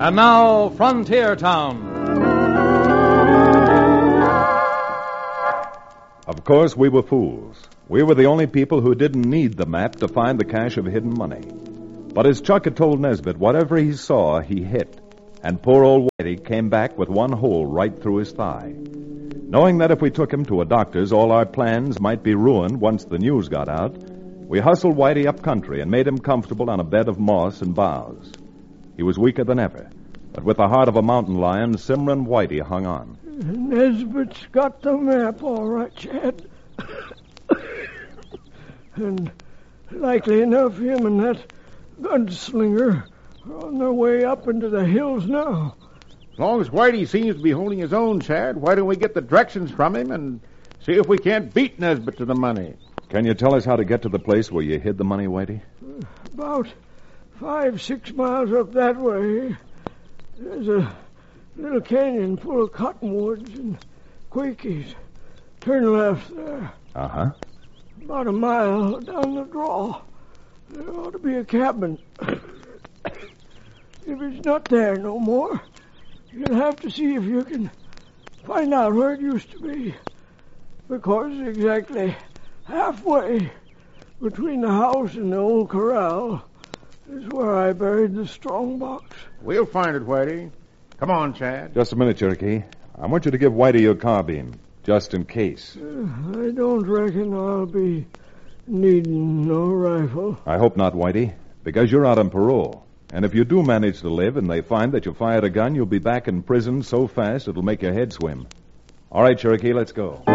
And now, Frontier Town. Of course, we were fools. We were the only people who didn't need the map to find the cache of hidden money. But as Chuck had told Nesbitt, whatever he saw, he hit. And poor old Whitey came back with one hole right through his thigh. Knowing that if we took him to a doctor's, all our plans might be ruined once the news got out, we hustled Whitey up country and made him comfortable on a bed of moss and boughs. He was weaker than ever, but with the heart of a mountain lion, Simran Whitey hung on. Nesbitt's got the map, all right, Chad. And likely enough, him and that gunslinger are on their way up into the hills now. As long as Whitey seems to be holding his own, Chad, why don't we get the directions from him and see if we can't beat Nesbitt to the money? Can you tell us how to get to the place where you hid the money, Whitey? About 5-6 miles up that way. There's a little canyon full of cottonwoods and quakies. Turn left there. Uh-huh. About a mile down the draw. There ought to be a cabin. If it's not there no more, you'll have to see if you can find out where it used to be. Because exactly halfway between the house and the old corral is where I buried the strong box. We'll find it, Whitey. Come on, Chad. Just a minute, Cherokee. I want you to give Whitey your carbine, just in case. I don't reckon I'll be needing no rifle. I hope not, Whitey, because you're out on parole. And if you do manage to live and they find that you fired a gun, you'll be back in prison so fast it'll make your head swim. All right, Cherokee, let's go.